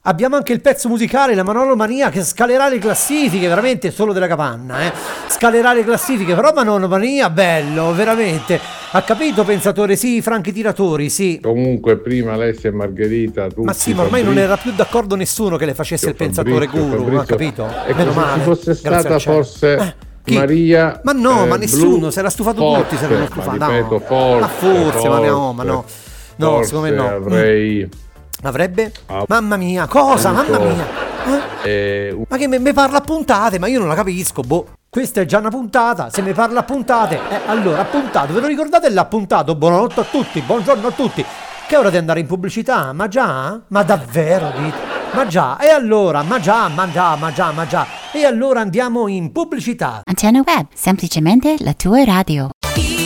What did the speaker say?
abbiamo anche il pezzo musicale, la Manolomania, che scalerà le classifiche, veramente solo della Capanna, scalerà le classifiche, però Manolomania, bello, veramente. Ha capito, pensatore? Sì, franchi tiratori, sì. Comunque prima Alessia e Margherita, tutti, Ma sì, ma ormai non era più d'accordo nessuno che le facesse il pensatore guru, ha capito? Meno male. Se fosse stata forse chi? Maria, ma no, ma nessuno, si era stufato tutti, se non stufato. Ripeto, no. Ma forse, ma no, no. No, secondo me no. Avrei avrebbe? Mamma mia, cosa? Mamma mia. Ma che mi parla a puntate, ma io non la capisco, boh. Questa è già una puntata, se mi parla a puntate, allora appuntato, ve lo ricordate l'appuntato? Buonanotte a tutti, buongiorno a tutti. Che è ora di andare in pubblicità? Ma già? Ma davvero dite? Ma già, e allora? Ma già. E allora andiamo in pubblicità. Antenna Web, semplicemente la tua radio.